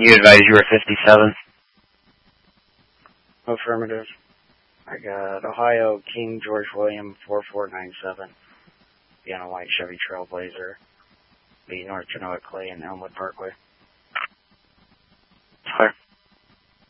You advised you were 57? Affirmative. I got Ohio King George William 4497. Be on a white Chevy Trailblazer. Be North Genoa Clay and Elmwood Parkway. Okay.